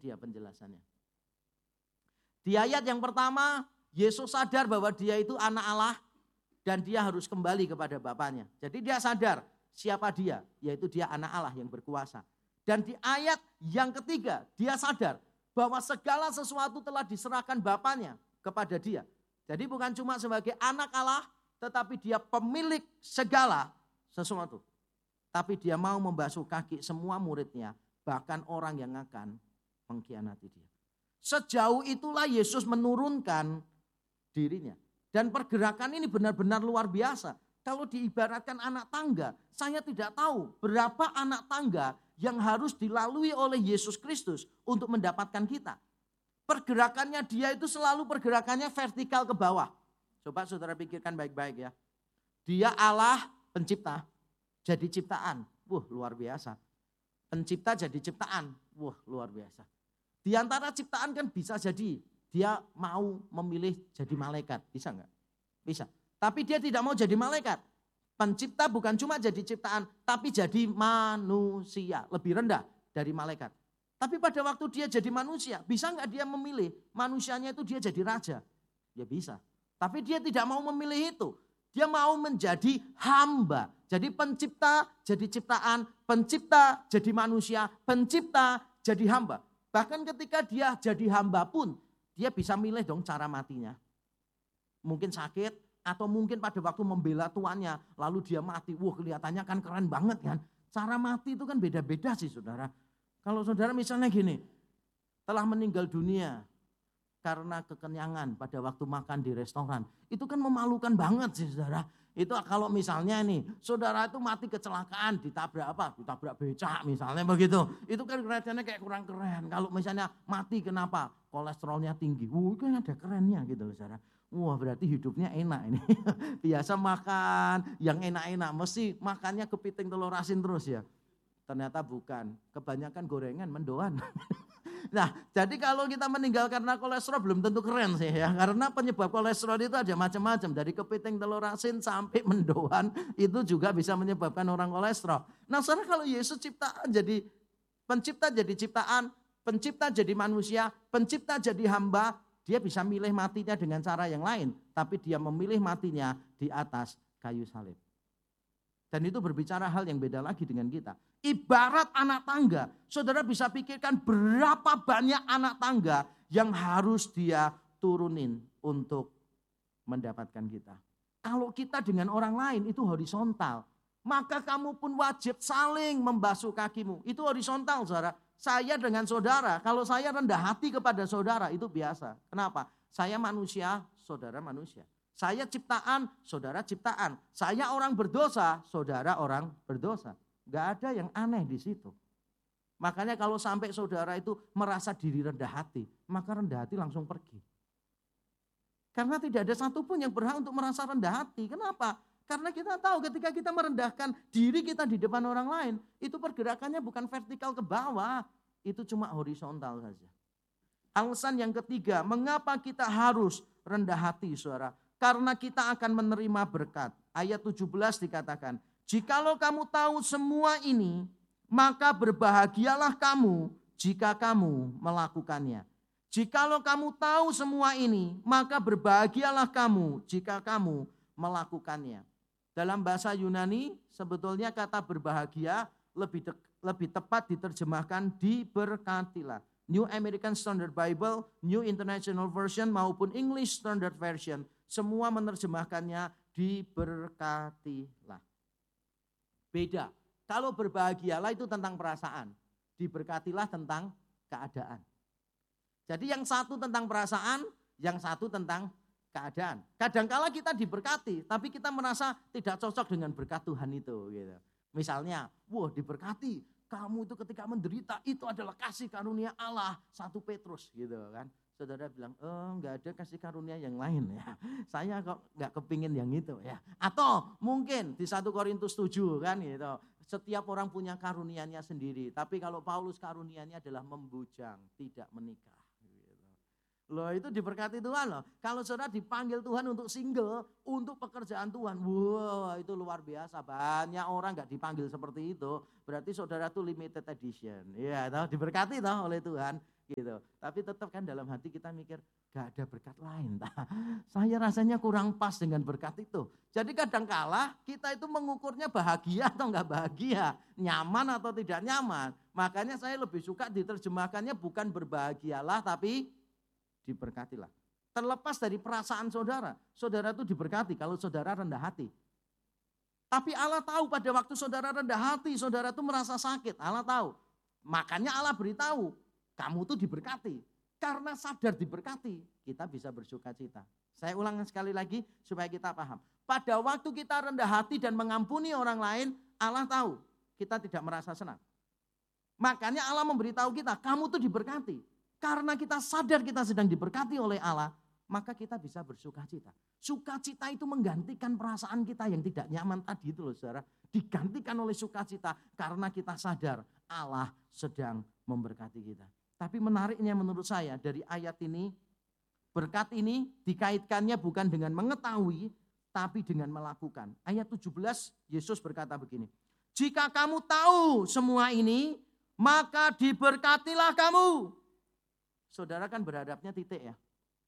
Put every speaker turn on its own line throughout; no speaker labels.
dia penjelasannya. Di ayat yang pertama, Yesus sadar bahwa dia itu anak Allah dan dia harus kembali kepada Bapaknya. Jadi dia sadar siapa dia, yaitu dia anak Allah yang berkuasa. Dan di ayat yang ketiga, dia sadar bahwa segala sesuatu telah diserahkan Bapaknya kepada dia. Jadi bukan cuma sebagai anak Allah, tetapi dia pemilik segala sesuatu. Tapi dia mau membasuh kaki semua muridnya, bahkan orang yang akan mengkhianati dia. Sejauh itulah Yesus menurunkan dirinya. Dan pergerakan ini benar-benar luar biasa. Kalau diibaratkan anak tangga, saya tidak tahu berapa anak tangga yang harus dilalui oleh Yesus Kristus untuk mendapatkan kita. Pergerakannya dia itu selalu pergerakannya vertikal ke bawah. Coba saudara pikirkan baik-baik ya. Dia Allah pencipta, jadi ciptaan. Luar biasa. Pencipta jadi ciptaan. Luar biasa. Di antara ciptaan kan bisa jadi dia mau memilih jadi malaikat. Bisa enggak? Bisa. Tapi dia tidak mau jadi malaikat. Pencipta bukan cuma jadi ciptaan, tapi jadi manusia. Lebih rendah dari malaikat. Tapi pada waktu dia jadi manusia, bisa enggak dia memilih manusianya itu dia jadi raja? Ya bisa. Tapi dia tidak mau memilih itu. Dia mau menjadi hamba. Jadi pencipta jadi ciptaan, pencipta jadi manusia, pencipta jadi hamba. Bahkan ketika dia jadi hamba pun, dia bisa milih dong cara matinya. Mungkin sakit, atau mungkin pada waktu membela tuannya, lalu dia mati. Kelihatannya kan keren banget kan. Cara mati itu kan beda-beda sih saudara. Kalau saudara misalnya gini, telah meninggal dunia karena kekenyangan pada waktu makan di restoran. Itu kan memalukan banget sih saudara. Itu kalau misalnya nih, saudara itu mati kecelakaan, ditabrak apa? Ditabrak becak misalnya begitu. Itu kan kelihatannya kayak kurang keren. Kalau misalnya mati kenapa? Kolesterolnya tinggi. Itu kan ada kerennya gitu loh saudara. Berarti hidupnya enak ini. Biasa makan yang enak-enak. Mesti makannya kepiting telur asin terus ya. Ternyata bukan. Kebanyakan gorengan, mendoan. Nah, jadi kalau kita meninggal karena kolesterol belum tentu keren sih ya. Karena penyebab kolesterol itu ada macam-macam. Dari kepiting telur asin sampai mendoan itu juga bisa menyebabkan orang kolesterol. Nah, saudara kalau Yesus ciptaan jadi pencipta jadi ciptaan, pencipta jadi manusia, pencipta jadi hamba, dia bisa milih matinya dengan cara yang lain. Tapi dia memilih matinya di atas kayu salib. Dan itu berbicara hal yang beda lagi dengan kita. Ibarat anak tangga, saudara bisa pikirkan berapa banyak anak tangga yang harus dia turunin untuk mendapatkan kita. Kalau kita dengan orang lain itu horizontal, maka kamu pun wajib saling membasuh kakimu. Itu horizontal saudara. Saya dengan saudara, kalau saya rendah hati kepada saudara itu biasa. Kenapa? Saya manusia, saudara manusia. Saya ciptaan, saudara ciptaan. Saya orang berdosa, saudara orang berdosa. Gak ada yang aneh di situ. Makanya kalau sampai saudara itu merasa diri rendah hati, maka rendah hati langsung pergi. Karena tidak ada satupun yang berhak untuk merasa rendah hati. Kenapa? Karena kita tahu ketika kita merendahkan diri kita di depan orang lain, itu pergerakannya bukan vertikal ke bawah, itu cuma horizontal saja. Alasan yang ketiga, mengapa kita harus rendah hati saudara? Karena kita akan menerima berkat. Ayat 17 dikatakan, jikalau kamu tahu semua ini, maka berbahagialah kamu jika kamu melakukannya. Jikalau kamu tahu semua ini, maka berbahagialah kamu jika kamu melakukannya. Dalam bahasa Yunani, sebetulnya kata berbahagia lebih tepat diterjemahkan diberkatilah. New American Standard Bible, New International Version maupun English Standard Version, semua menerjemahkannya diberkatilah. Beda. Kalau berbahagialah itu tentang perasaan. Diberkatilah tentang keadaan. Jadi yang satu tentang perasaan, yang satu tentang keadaan. Kadangkala kita diberkati, tapi kita merasa tidak cocok dengan berkat Tuhan itu. Gitu. Misalnya, diberkati, kamu itu ketika menderita, itu adalah kasih karunia Allah, 1 Petrus gitu kan. Saudara bilang, enggak ada kasih karunia yang lain ya. Saya kok enggak kepingin yang itu ya. Atau mungkin di 1 Korintus 7 kan gitu. Setiap orang punya karunianya sendiri. Tapi kalau Paulus karunianya adalah membujang, tidak menikah. Loh itu diberkati Tuhan loh. Kalau saudara dipanggil Tuhan untuk single, untuk pekerjaan Tuhan. Itu luar biasa. Banyak orang enggak dipanggil seperti itu. Berarti saudara itu limited edition. Ya, diberkati oleh Tuhan. gitu. Tapi tetap kan dalam hati kita mikir, gak ada berkat lain. Saya rasanya kurang pas dengan berkat itu. Jadi kadangkala kita itu mengukurnya bahagia atau enggak bahagia, nyaman atau tidak nyaman. Makanya saya lebih suka diterjemahkannya bukan berbahagialah tapi diberkatilah. Terlepas dari perasaan saudara itu diberkati kalau saudara rendah hati. Tapi Allah tahu pada waktu saudara rendah hati, saudara itu merasa sakit, Allah tahu. Makanya Allah beritahu, kamu tuh diberkati. Karena sadar diberkati, kita bisa bersuka cita. Saya ulang sekali lagi supaya kita paham. Pada waktu kita rendah hati dan mengampuni orang lain, Allah tahu kita tidak merasa senang. Makanya Allah memberitahu kita, kamu tuh diberkati. Karena kita sadar kita sedang diberkati oleh Allah, maka kita bisa bersuka cita. Sukacita itu menggantikan perasaan kita yang tidak nyaman tadi itu loh saudara. Digantikan oleh sukacita karena kita sadar Allah sedang memberkati kita. Tapi menariknya menurut saya dari ayat ini, berkat ini dikaitkannya bukan dengan mengetahui, tapi dengan melakukan. Ayat 17 Yesus berkata begini, jika kamu tahu semua ini, maka diberkatilah kamu. Saudara kan berhadapnya titik ya.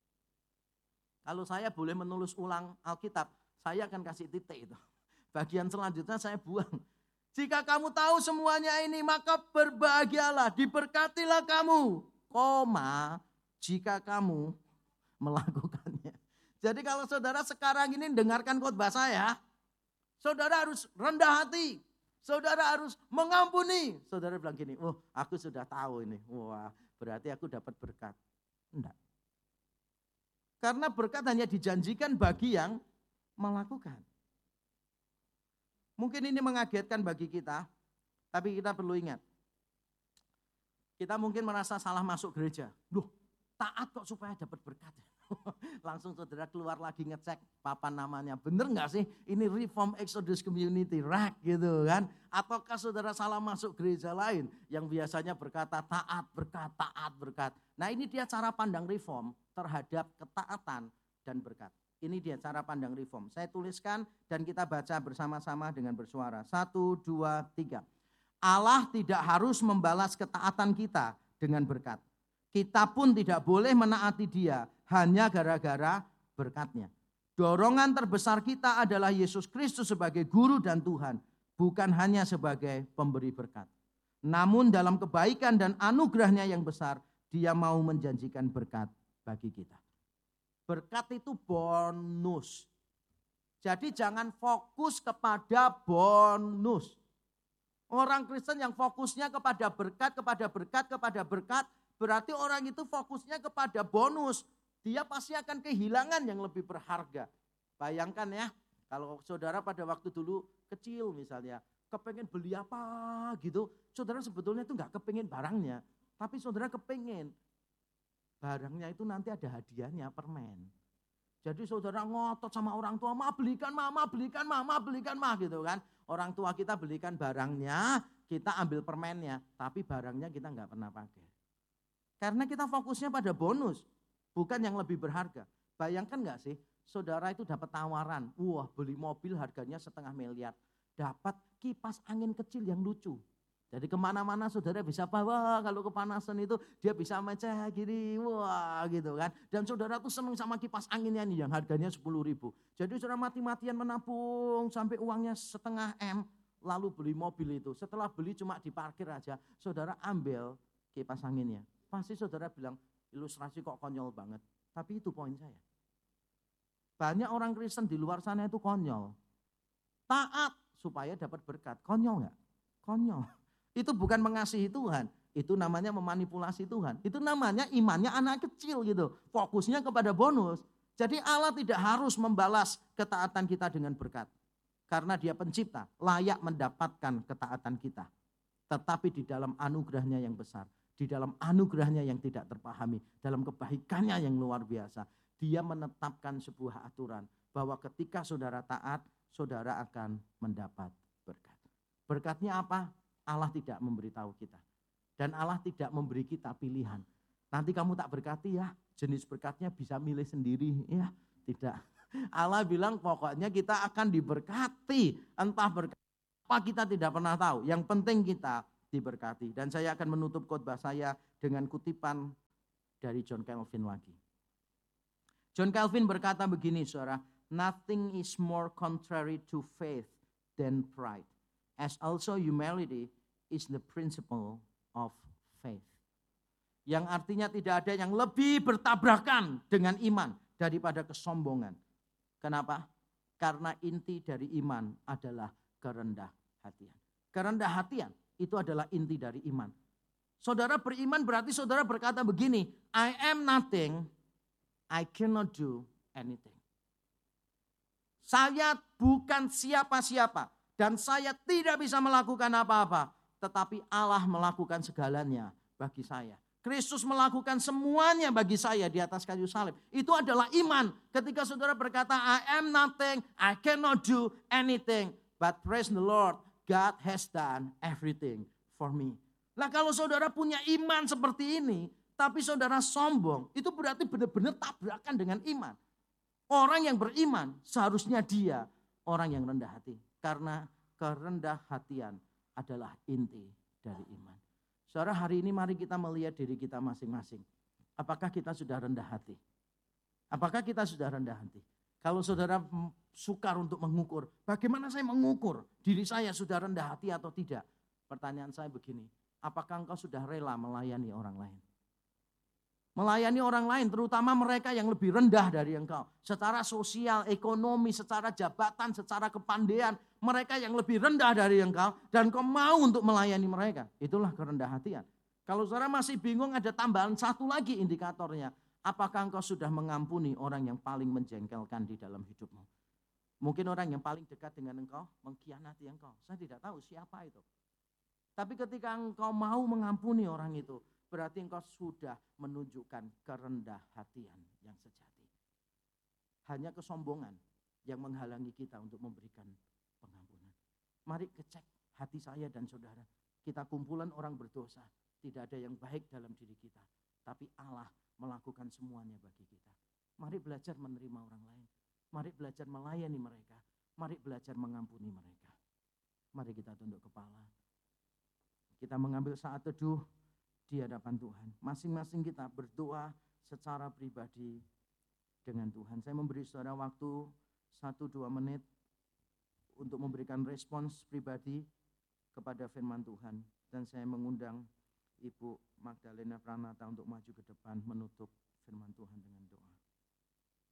Kalau saya boleh menulis ulang Alkitab, saya akan kasih titik itu. Bagian selanjutnya saya buang. Jika kamu tahu semuanya ini, maka berbahagialah, diberkatilah kamu. Koma, jika kamu melakukannya. Jadi kalau saudara sekarang ini dengarkan khotbah saya, saudara harus rendah hati. Saudara harus mengampuni. Saudara bilang gini, oh aku sudah tahu ini. Wah berarti aku dapat berkat. Enggak. Karena berkat hanya dijanjikan bagi yang melakukan. Mungkin ini mengagetkan bagi kita, tapi kita perlu ingat. Kita mungkin merasa salah masuk gereja. Loh, taat kok supaya dapat berkat. Langsung saudara keluar lagi ngecek papan namanya. Bener gak sih ini Reform Exodus Community, RAC gitu kan. Ataukah saudara salah masuk gereja lain yang biasanya berkata taat, berkat. Nah ini dia cara pandang Reform terhadap ketaatan dan berkat. Ini dia cara pandang Reform. Saya tuliskan dan kita baca bersama-sama dengan bersuara. 1, 2, 3. Allah tidak harus membalas ketaatan kita dengan berkat. Kita pun tidak boleh menaati Dia hanya gara-gara berkatnya. Dorongan terbesar kita adalah Yesus Kristus sebagai guru dan Tuhan, bukan hanya sebagai pemberi berkat. Namun dalam kebaikan dan anugerahnya yang besar, Dia mau menjanjikan berkat bagi kita. Berkat itu bonus. Jadi jangan fokus kepada bonus. Orang Kristen yang fokusnya kepada berkat, berarti orang itu fokusnya kepada bonus. Dia pasti akan kehilangan yang lebih berharga. Bayangkan ya, kalau saudara pada waktu dulu kecil misalnya, kepengen beli apa gitu, saudara sebetulnya itu enggak kepengen barangnya, tapi saudara kepengen barangnya itu nanti ada hadiahnya, permen. Jadi saudara ngotot sama orang tua, belikan ma gitu kan. Orang tua kita belikan barangnya, kita ambil permennya, tapi barangnya kita enggak pernah pakai. Karena kita fokusnya pada bonus, bukan yang lebih berharga. Bayangkan enggak sih, saudara itu dapat tawaran, wah beli mobil harganya 500 miliar, dapat kipas angin kecil yang lucu. Jadi kemana-mana saudara bisa bawa, kalau kepanasan itu dia bisa meceh gini, wah gitu kan. Dan saudara tuh seneng sama kipas anginnya nih yang harganya 10.000. Jadi saudara mati-matian menabung sampai uangnya 0,5 M, lalu beli mobil itu. Setelah beli cuma diparkir aja, saudara ambil kipas anginnya. Pasti saudara bilang, ilustrasi kok konyol banget. Tapi itu poin saya. Banyak orang Kristen di luar sana itu konyol. Taat supaya dapat berkat. Konyol enggak? Konyol. Itu bukan mengasihi Tuhan, itu namanya memanipulasi Tuhan. Itu namanya imannya anak kecil gitu, fokusnya kepada bonus. Jadi Allah tidak harus membalas ketaatan kita dengan berkat. Karena Dia pencipta, layak mendapatkan ketaatan kita. Tetapi di dalam anugerahnya yang besar, di dalam anugerahnya yang tidak terpahami, dalam kebaikannya yang luar biasa, Dia menetapkan sebuah aturan bahwa ketika saudara taat, saudara akan mendapat berkat. Berkatnya apa? Allah tidak memberitahu kita. Dan Allah tidak memberi kita pilihan. Nanti kamu tak berkati ya, jenis berkatnya bisa milih sendiri. Ya, tidak. Allah bilang pokoknya kita akan diberkati. Entah berkat apa kita tidak pernah tahu. Yang penting kita diberkati. Dan saya akan menutup khotbah saya dengan kutipan dari John Calvin lagi. John Calvin berkata begini, saudara, nothing is more contrary to faith than pride, as also humility is the principle of faith. Yang artinya tidak ada yang lebih bertabrakan dengan iman daripada kesombongan. Kenapa? Karena inti dari iman adalah kerendah hatian. Kerendah hatian itu adalah inti dari iman. Saudara beriman berarti saudara berkata begini, I am nothing, I cannot do anything. Saya bukan siapa-siapa dan saya tidak bisa melakukan apa-apa. Tetapi Allah melakukan segalanya bagi saya. Kristus melakukan semuanya bagi saya di atas kayu salib. Itu adalah iman. Ketika saudara berkata, I am nothing, I cannot do anything. But praise the Lord, God has done everything for me. Nah kalau saudara punya iman seperti ini, tapi saudara sombong, itu berarti benar-benar tabrakan dengan iman. Orang yang beriman seharusnya dia orang yang rendah hati. Karena kerendah hatian adalah inti dari iman. Saudara, hari ini mari kita melihat diri kita masing-masing. Apakah kita sudah rendah hati? Apakah kita sudah rendah hati? Kalau saudara sukar untuk mengukur, bagaimana saya mengukur diri saya sudah rendah hati atau tidak? Pertanyaan saya begini, apakah engkau sudah rela melayani orang lain? Melayani orang lain, terutama mereka yang lebih rendah dari engkau. Secara sosial, ekonomi, secara jabatan, secara kepandaian. Mereka yang lebih rendah dari engkau. Dan kau mau untuk melayani mereka. Itulah kerendah hatian. Kalau saudara masih bingung, ada tambahan satu lagi indikatornya. Apakah engkau sudah mengampuni orang yang paling menjengkelkan di dalam hidupmu? Mungkin orang yang paling dekat dengan engkau mengkhianati engkau. Saya tidak tahu siapa itu. Tapi ketika engkau mau mengampuni orang itu, berarti engkau sudah menunjukkan kerendah hatian yang sejati. Hanya kesombongan yang menghalangi kita untuk memberikan pengampunan. Mari cek hati saya dan saudara. Kita kumpulan orang berdosa. Tidak ada yang baik dalam diri kita. Tapi Allah melakukan semuanya bagi kita. Mari belajar menerima orang lain. Mari belajar melayani mereka. Mari belajar mengampuni mereka. Mari kita tunduk kepala. Kita mengambil saat teduh di hadapan Tuhan. Masing-masing kita berdoa secara pribadi dengan Tuhan. Saya memberi saudara waktu 1-2 menit untuk memberikan respons pribadi kepada firman Tuhan. Dan saya mengundang Ibu Magdalena Pranata untuk maju ke depan menutup firman Tuhan dengan doa.